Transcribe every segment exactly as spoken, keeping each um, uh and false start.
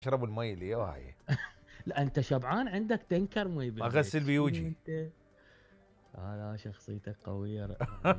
اشرب المي اللي وهاي. لا انت شبعان عندك تنكر مي بالبيت. اغسل بيوجي. انت اه لا شخصيتك قويه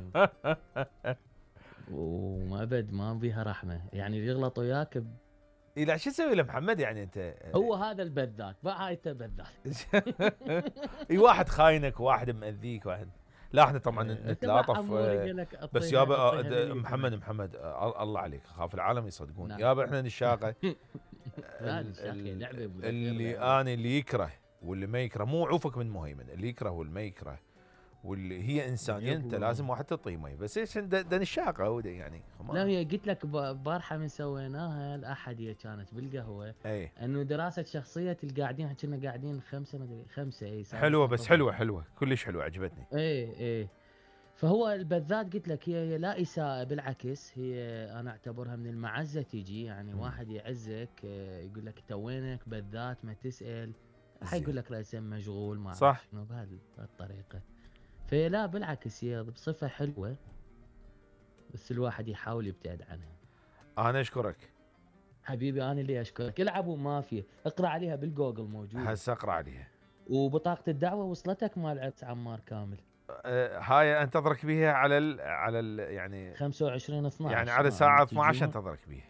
وما ابد ما بيها رحمه، يعني اللي يغلط وياك ب... إيه لا شو تسوي لمحمد يعني انت؟ هو هذا البذات بقى، هاي بذات. اي واحد خاينك وواحد مأذيك واحد. لا احنا طبعا انت بقى نتلاطف. عموري قال لك بس اعطيها يابا اعطيها للي محمد يفهمك. محمد الله عليك، اخاف العالم يصدقون نعم. يابا احنا نشاقه. لا ال- الشاقية ال- لعبه بالخير اللي لعبه. انا اللي يكره واللي ما يكره، مو عوفك من مهيمن، اللي يكره واللي ما يكره واللي هي انسانيه، انت يبا. لازم واحد تعطيه مي. بس ايش ده نشاقه هو يعني لا خمان. هي قلت لك ب- بارحه من سويناها الاحديه كانت بالقهوه، اي انه دراسه شخصيه القاعدين، كنا قاعدين خمسه ما ادري خمسه اي حلوه، سادسه بس طفل. حلوه حلوه كلش حلوه عجبتني. ايه ايه. فهو البذات قلت لك هي هي لا اساءه، بالعكس هي انا اعتبرها من المعزه تيجي، يعني مم. واحد يعزك آه، يقول لك تو وينك بذات ما تسال، حيقول زين لك راسا مشغول ما صح. اعرف شنو بهذه الطريقه. فهي لا بالعكس هي بصفه حلوه، بس الواحد يحاول يبتعد عنها. انا اشكرك. حبيبي انا اللي اشكرك. العبوا مافيا، اقرا عليها بالجوجل موجوده. هسه اقرا عليها. وبطاقه الدعوه وصلتك مال عرس عمار كامل؟ أه هاي انتظرك بيها على ال على ال يعني خمسة وعشرين يعني اثناشر على ها من ساعة اثني عشر الجمعة. انتظرك بيها.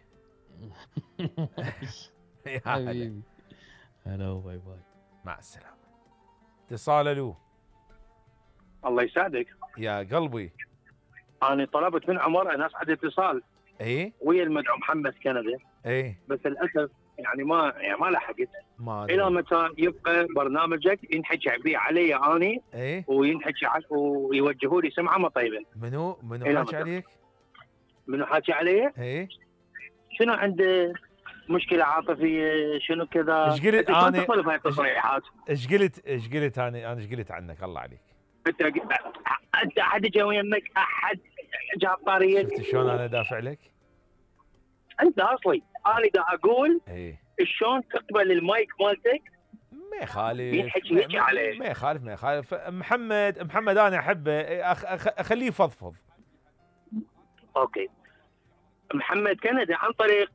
يا هلا. حبيبي هلا باي باي. مع السلامة. اتصال الو. الله يسعدك. يا قلبي. انا طلبت من عمر ان اسعد اتصال ايه ويا المدعو محمد كندا، ايه بس للاسف يعني ما يعني ما لحقت. ما الى ادري. متى يبقى برنامجك ينحكى به علي اني ايه وينحكي ع- ويوجهوا لي سمعه ما طيبه؟ منو منو إلى حاكي متى؟ عليك؟ منو حاكي علي؟ ايه شنو عنده مشكله عاطفيه شنو كذا؟ ايش قلت انت شلون انا؟ تقول بهاي التصريحات؟ ايش قلت ايش قلت انا انا ايش قلت عنك الله عليك؟ انت انت احد جا ويمك؟ احد جاب طاريك؟ شفت شلون انا دافع لك؟ انت اصلي انا دا اقول ايه شلون تقبل المايك مالتك ما يخالف ينحكي ما, هيك ما, عليه. ما يخالف ما يخالف محمد محمد انا احبه أخ أخ اخليه يفضفض. اوكي. محمد كندي عن طريق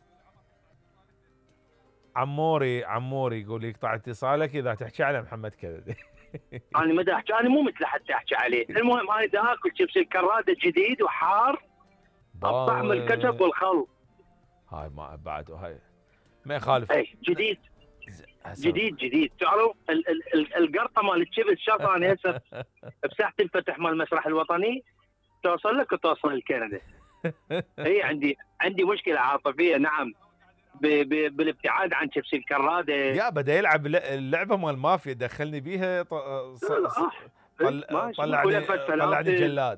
عموري عموري يقول يقطع اتصالك اذا تحكي على محمد كندي. انا ما دا احكي، انا مو مثل حتى احكي عليه. المهم انا دا اكل شيبس الكراده جديد وحار الطعم الكاتشب والخل. هاي ما بعد هاي ما يخالف. اي جديد هسه جديد جديد. تعرف ال- ال- ال- القرطه مال الشيبس شاف انا هسه بساحه الفتح مال المسرح الوطني توصل لك وتوصل لكندا. هي عندي عندي مشكله عاطفيه نعم ب- ب- بالابتعاد عن شيبس الكراده. يا بدا يلعب ل- اللعبه مال مافيا دخلني بيها ط- ص- ص- طل- ماشي طلعني ولفت طلعني فلافل. جلاد.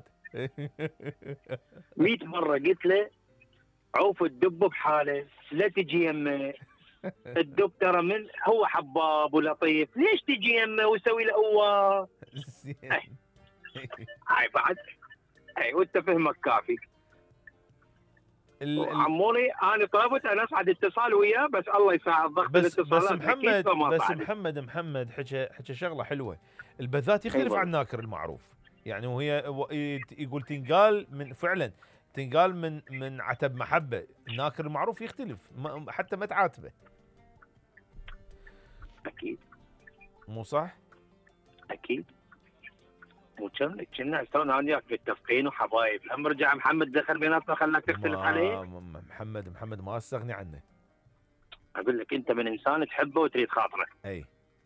مئة مره قلت له عوف الدب بحاله لا تجي يمه. الدب ترى من هو حباب ولطيف، ليش تجي يمه ويسوي له هو؟ زين. هاي بعد هاي وانت فهمك كافي. ال- ال- عموري انا طلبت ان اسعد اتصال وياه، بس الله يساعد ضغط بس بس الاتصالات محمد أكيد فما بس صعد. محمد محمد حكى حكى شغله حلوه. البذات يختلف أيوة. عن ناكر المعروف. يعني وهي و- يقول تنقال من فعلا تنقال من من عتب محبه. الناكر المعروف يختلف ما حتى ما تعاتبه. اكيد مو صح؟ اكيد. وكم كنا تو انا وياك متفقين وحبايب، لما رجع محمد دخل بيناتنا خلاك تختلف ما- عليه. ما- محمد محمد ما استغني عنه. اقول لك انت من انسان تحبه وتريد خاطره، اي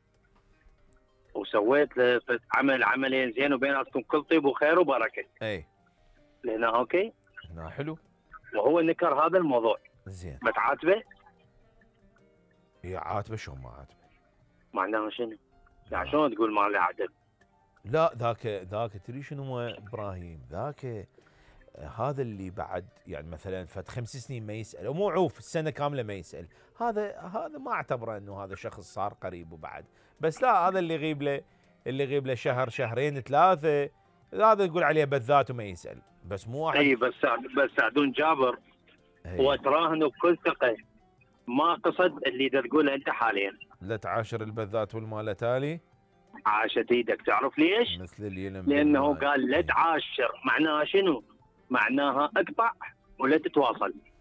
وسويت له عمل عملين زين وبيناتكم كل طيب وخير وبركه. اي لهنا اوكي. لا حلو. وهو نكر هذا الموضوع زين. ما تعاتبه. هي عاتبه شلون ما عاتبه؟ معناها شنو؟ يعني لا. شلون تقول ما له عدل؟ لا ذاك ذاك تدري شنو هو ابراهيم؟ ذاك آه، هذا اللي بعد يعني مثلا فت خمس سنين ما يسال ومو عوف السنه كامله ما يسال. هذا هذا ما اعتبره انه هذا شخص صار قريب وبعد. بس لا هذا اللي يغيب له اللي يغيب له شهر شهرين ثلاثه هذا يقول عليه بذات وما يسال. بس مو واحد. اي بس بس سعدون جابر هي. واتراهن بكل ثقه ما قصد اللي دا تقوله انت حاليا. لا تعاشر البذات والمال تالي عاشت ايدك. تعرف ليش؟ مثل اليلم لانه بالمال. قال لا تعاشر، معناها شنو؟ معناها اقطع ولا تتواصل.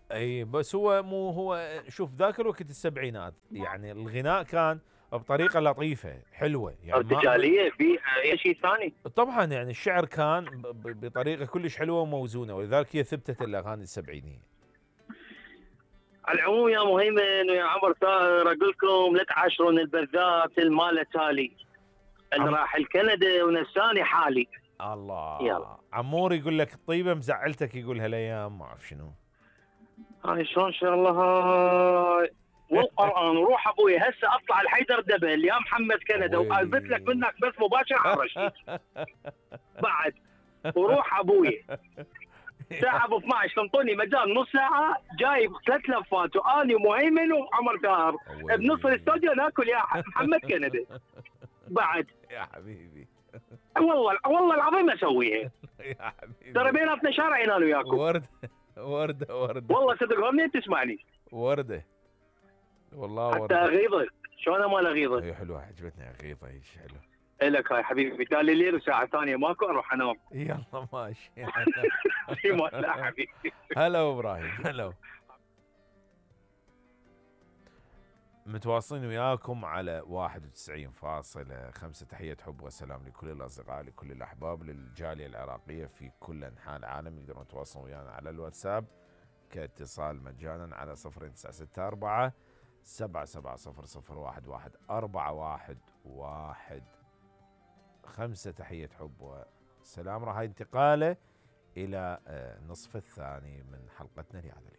اي بس هو مو هو شوف ذاك الوقت السبعينات يعني الغناء كان بطريقه لطيفه حلوه يعني ما ارتجاليه في اي شيء ثاني. طبعا يعني الشعر كان ب- ب- بطريقه كلش حلوه وموزونه ولذلك هي ثبتت الاغاني السبعينيه. على العموم يا مهيمن ويا عمر ثائر اقول لكم لا تعاشرون البذات المال تالي، اللي عم- راح الكندا ونساني حالي. الله يلا. عمور يقول لك الطيبه مزعلتك يقول هالايام ما اعرف شنو. هاي شلون ان شاء الله هاي والقران روح ابوي هسه اطلع الحيدر دبل يا محمد كندا ويلي. واثبت لك منك بس مباشر على الرشيد بعد وروح ابوي الساعه ابو اثنعش تنطوني مجال نص ساعه جايب ثلاث لفات واني مهيمن وعمر ثائر ويلي. بنص الاستوديو ناكل يا محمد كندا بعد. يا حبيبي والله والله العظيم اسويها يا حبيبي ترى بيناتنا شارع انا وياكم ورده ورده ورده والله صدق منين تسمعني ورده والله حتى ورده. اغيظك شلون مال اغيظك هي حلوه عجبتني غيطه هي حلوه. لك هاي حبيبي تالي الليل وساعه ثانيه ماكو اروح انام. يلا ماشي في مال حبيبي. هلا ابراهيم هلا. متواصلين وياكم على واحد وتسعين فاصلة خمسة. تحية حب وسلام لكل الأصدقاء لكل الأحباب للجالية العراقية في كل أنحاء العالم. يقدرون يتواصلون ويانا على الواتساب كاتصال مجانا على صفر تسعة ستة أربعة سبعة سبعة صفر صفر واحد واحد أربعة واحد واحد خمسة. تحية حب وسلام. راح انتقاله إلى النصف الثاني من حلقتنا لهذا اليوم.